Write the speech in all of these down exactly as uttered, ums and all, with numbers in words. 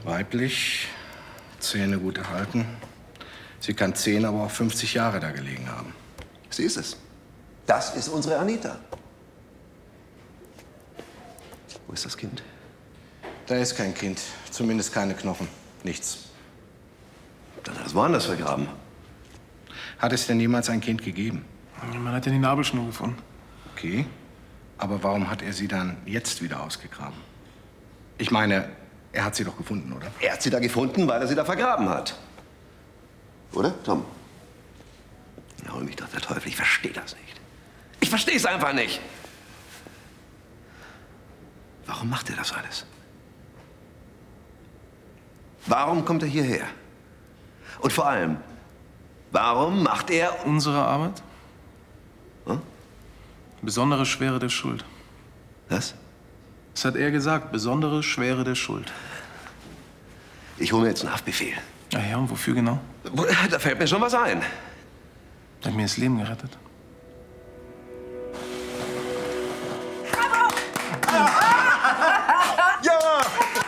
Weiblich, Zähne gut erhalten. Sie kann zehn, aber auch fünfzig Jahre da gelegen haben. Sie ist es. Das ist unsere Anita. Wo ist das Kind? Da ist kein Kind. Zumindest keine Knochen. Nichts. Dann hat es woanders vergraben. Hat es denn jemals ein Kind gegeben? Man hat ja die Nabelschnur gefunden. Okay. Aber warum hat er sie dann jetzt wieder ausgegraben? Ich meine, er hat sie doch gefunden, oder? Er hat sie da gefunden, weil er sie da vergraben hat. Oder, Tom? Ja, hol mich doch der Teufel. Ich verstehe das nicht. Ich verstehe es einfach nicht. Warum macht er das alles? Warum kommt er hierher? Und vor allem, warum macht er unsere Arbeit? Hm? Besondere Schwere der Schuld. Was? Das hat er gesagt. Besondere Schwere der Schuld. Ich hole mir jetzt einen Haftbefehl. Ja, ja, und wofür genau? Da fällt mir schon was ein. Der hat mir das Leben gerettet. Bravo! Ja!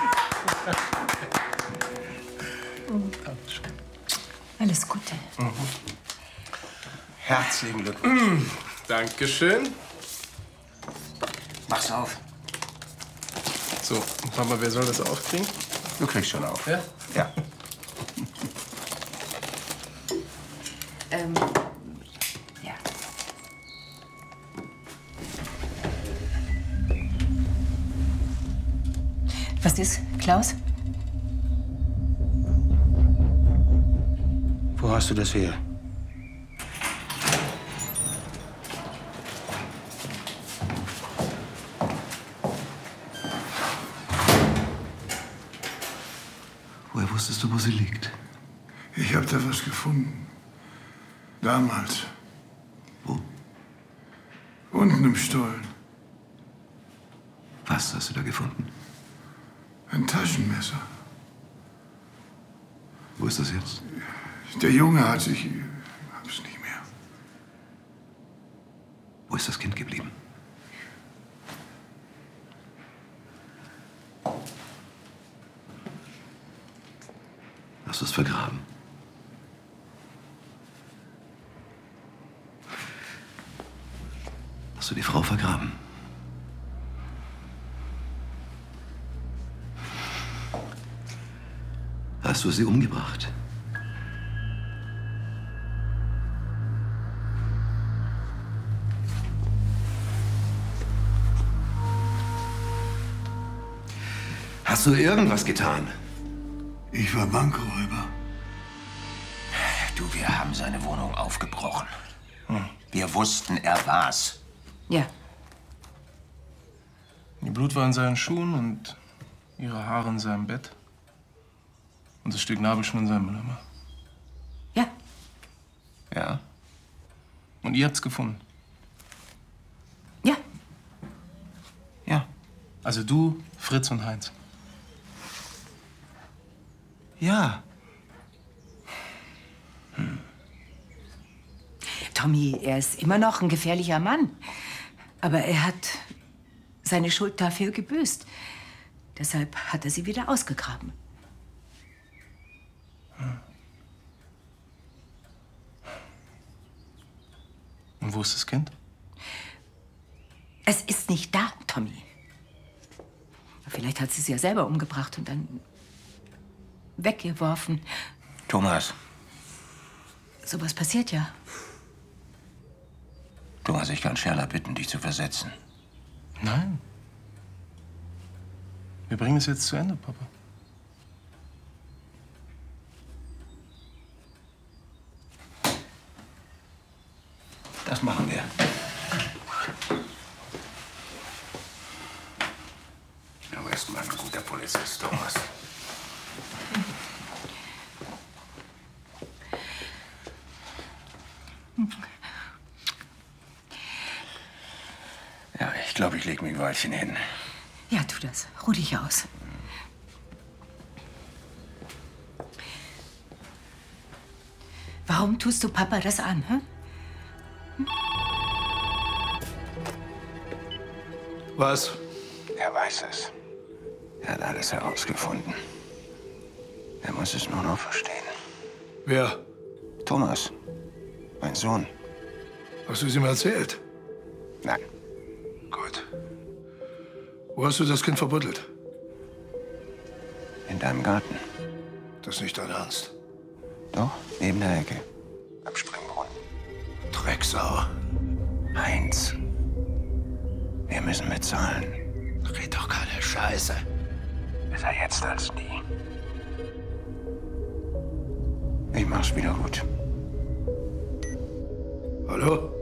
Alles Gute. Mhm. Herzlichen Glückwunsch. Mhm. Dankeschön. Mach's auf. So, Papa, wer soll das aufkriegen? Du kriegst schon auf. Ja? Ja. Ähm, ja. Was ist, Klaus? Wo hast du das her? Woher wusstest du, wo sie liegt? Ich habe da was gefunden. Damals. Wo? Unten im Stollen. Was hast du da gefunden? Ein Taschenmesser. Wo ist das jetzt? Der Junge hat sich... Ich hab's nicht mehr. Wo ist das Kind geblieben? Hast du es vergraben? Hast du die Frau vergraben? Hast du sie umgebracht? Hast du irgendwas getan? Ich war Bankräuber. Du, wir haben seine Wohnung aufgebrochen. Wir wussten, er war's. Ja. Ihr Blut war in seinen Schuhen und ihre Haare in seinem Bett. Und das Stück Nabelschnur in seinem Mülleimer. Ja. Ja. Und ihr habt's gefunden? Ja. Ja. Also du, Fritz und Heinz. Ja. Hm. Tommy, er ist immer noch ein gefährlicher Mann. Aber er hat seine Schuld dafür gebüßt. Deshalb hat er sie wieder ausgegraben. Hm. Und wo ist das Kind? Es ist nicht da, Tommy. Vielleicht hat sie es ja selber umgebracht und dann weggeworfen. Thomas. Sowas passiert ja. Thomas, ich kann Scherler bitten, dich zu versetzen. Nein. Wir bringen es jetzt zu Ende, Papa. Das machen wir. Du bist mal ein guter Polizist, Thomas. Ja, ich glaube, ich lege mich ein Weilchen hin. Ja, tu das. Ruh dich aus. Warum tust du Papa das an, hä? Hm? Was? Er weiß es. Er hat alles herausgefunden. Er muss es nur noch verstehen. Wer? Thomas, mein Sohn. Hast du es ihm erzählt? Nein. Gut. Wo hast du das Kind verbuddelt? In deinem Garten. Das ist nicht dein Ernst. Doch, neben der Ecke. Am Springbrunnen. Drecksau. Heinz, wir müssen bezahlen. Red doch keine Scheiße. Besser jetzt als nie. Ich mach's wieder gut. Hallo?